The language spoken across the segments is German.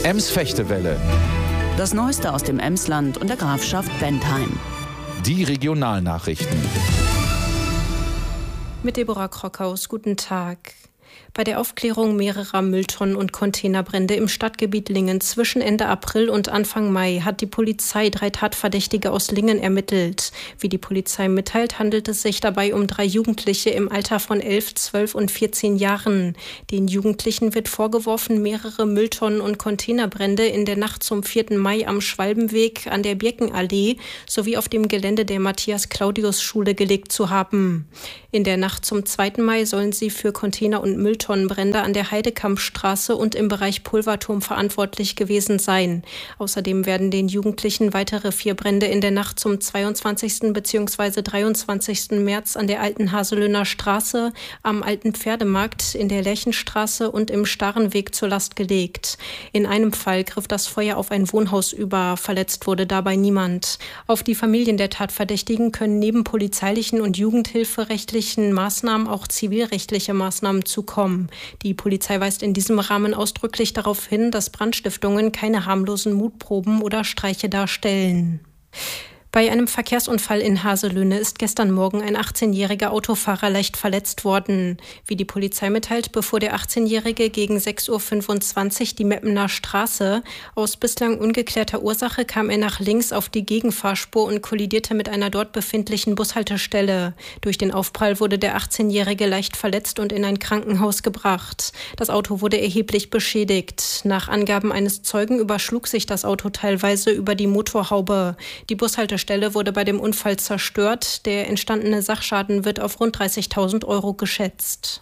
Ems-Fechtewelle. Das Neueste aus dem Emsland und der Grafschaft Bentheim. Die Regionalnachrichten. Mit Deborah Krockhaus, guten Tag. Bei der Aufklärung mehrerer Mülltonnen und Containerbrände im Stadtgebiet Lingen zwischen Ende April und Anfang Mai hat die Polizei 3 Tatverdächtige aus Lingen ermittelt. Wie die Polizei mitteilt, handelt es sich dabei um 3 Jugendliche im Alter von 11, 12 und 14 Jahren. Den Jugendlichen wird vorgeworfen, mehrere Mülltonnen und Containerbrände in der Nacht zum 4. Mai am Schwalbenweg an der Birkenallee sowie auf dem Gelände der Matthias-Claudius-Schule gelegt zu haben. In der Nacht zum 2. Mai sollen sie für Container- und Mülltonnenbrände an der Heidekampstraße und im Bereich Pulverturm verantwortlich gewesen sein. Außerdem werden den Jugendlichen weitere 4 Brände in der Nacht zum 22. bzw. 23. März an der Alten Haselöhner Straße, am Alten Pferdemarkt, in der Lerchenstraße und im Starrenweg zur Last gelegt. In einem Fall griff das Feuer auf ein Wohnhaus über, verletzt wurde dabei niemand. Auf die Familien der Tatverdächtigen können neben polizeilichen und jugendhilferechtlichen Maßnahmen auch zivilrechtliche Maßnahmen zukommen. Die Polizei weist in diesem Rahmen ausdrücklich darauf hin, dass Brandstiftungen keine harmlosen Mutproben oder Streiche darstellen. Bei einem Verkehrsunfall in Haselöhne ist gestern Morgen ein 18-jähriger Autofahrer leicht verletzt worden. Wie die Polizei mitteilt, befuhr der 18-Jährige gegen 6.25 Uhr die Meppener Straße. Aus bislang ungeklärter Ursache kam er nach links auf die Gegenfahrspur und kollidierte mit einer dort befindlichen Bushaltestelle. Durch den Aufprall wurde der 18-Jährige leicht verletzt und in ein Krankenhaus gebracht. Das Auto wurde erheblich beschädigt. Nach Angaben eines Zeugen überschlug sich das Auto teilweise über die Motorhaube. Die Bushaltestelle wurde bei dem Unfall zerstört. Der entstandene Sachschaden wird auf rund 30.000 Euro geschätzt.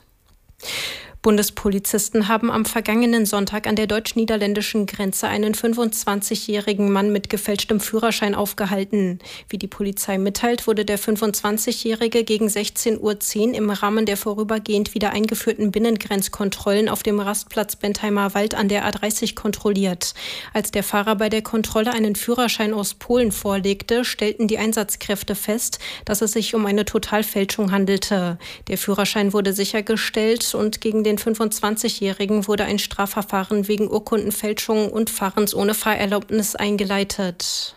Bundespolizisten haben am vergangenen Sonntag an der deutsch-niederländischen Grenze einen 25-jährigen Mann mit gefälschtem Führerschein aufgehalten. Wie die Polizei mitteilt, wurde der 25-Jährige gegen 16.10 Uhr im Rahmen der vorübergehend wieder eingeführten Binnengrenzkontrollen auf dem Rastplatz Bentheimer Wald an der A30 kontrolliert. Als der Fahrer bei der Kontrolle einen Führerschein aus Polen vorlegte, stellten die Einsatzkräfte fest, dass es sich um eine Totalfälschung handelte. Der Führerschein wurde sichergestellt und gegen den 25-Jährigen wurde ein Strafverfahren wegen Urkundenfälschung und Fahrens ohne Fahrerlaubnis eingeleitet.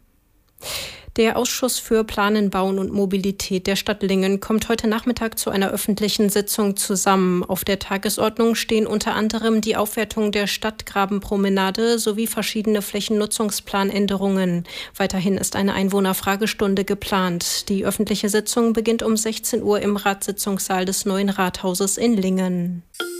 Der Ausschuss für Planen, Bauen und Mobilität der Stadt Lingen kommt heute Nachmittag zu einer öffentlichen Sitzung zusammen. Auf der Tagesordnung stehen unter anderem die Aufwertung der Stadtgrabenpromenade sowie verschiedene Flächennutzungsplanänderungen. Weiterhin ist eine Einwohnerfragestunde geplant. Die öffentliche Sitzung beginnt um 16 Uhr im Ratssitzungssaal des neuen Rathauses in Lingen.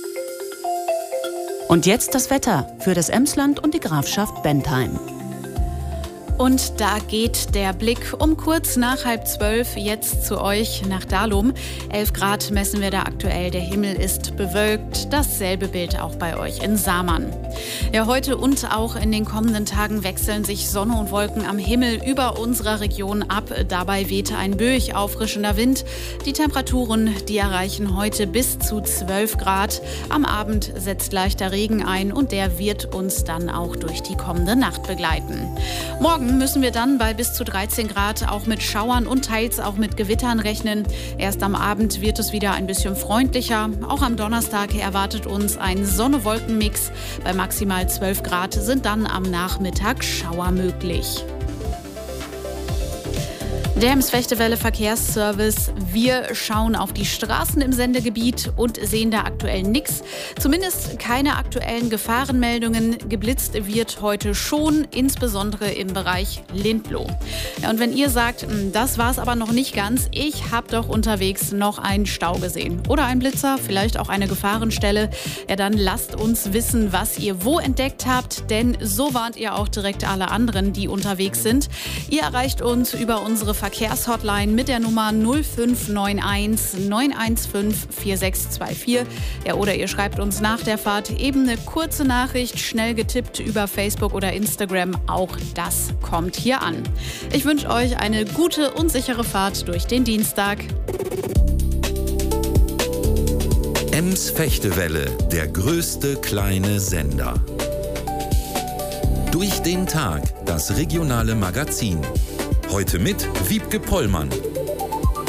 Und jetzt das Wetter für das Emsland und die Grafschaft Bentheim. Und da geht der Blick um kurz nach 11:30 jetzt zu euch nach Dahlum. 11 Grad messen wir da aktuell. Der Himmel ist bewölkt. Dasselbe Bild auch bei euch in Samann. Ja, heute und auch in den kommenden Tagen wechseln sich Sonne und Wolken am Himmel über unserer Region ab. Dabei wehte ein böig auffrischender Wind. Die Temperaturen, die erreichen heute bis zu 12 Grad. Am Abend setzt leichter Regen ein und der wird uns dann auch durch die kommende Nacht begleiten. Morgen müssen wir dann bei bis zu 13 Grad auch mit Schauern und teils auch mit Gewittern rechnen. Erst am Abend wird es wieder ein bisschen freundlicher. Auch am Donnerstag erwartet uns ein Sonne-Wolken-Mix. Bei maximal 12 Grad sind dann am Nachmittag Schauer möglich. Der Ems-Fechtewelle Verkehrsservice. Wir schauen auf die Straßen im Sendegebiet und sehen da aktuell nichts. Zumindest keine aktuellen Gefahrenmeldungen. Geblitzt wird heute schon, insbesondere im Bereich Lindloh. Ja, und wenn ihr sagt, das war's aber noch nicht ganz, ich habe doch unterwegs noch einen Stau gesehen oder einen Blitzer, vielleicht auch eine Gefahrenstelle, ja, dann lasst uns wissen, was ihr wo entdeckt habt, denn so warnt ihr auch direkt alle anderen, die unterwegs sind. Ihr erreicht uns über unsere Verkehrshotline mit der Nummer 0591 915 4624. Ja, oder ihr schreibt uns nach der Fahrt eben eine kurze Nachricht, schnell getippt über Facebook oder Instagram. Auch das kommt hier an. Ich wünsche euch eine gute und sichere Fahrt durch den Dienstag. Ems-Fechtewelle, der größte kleine Sender. Durch den Tag, das regionale Magazin. Heute mit Wiebke Pollmann.